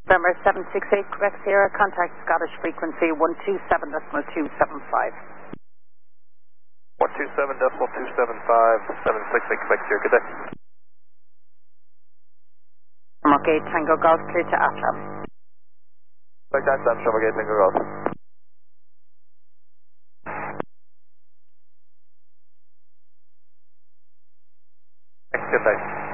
November 768 Quebec Sierra, contact Scottish frequency 127.275. 127.275, 768 Quebec Sierra, good day. Okay, Tango Golf clear to Atram. Like that, that's Summergate, Tango Golf. Good day.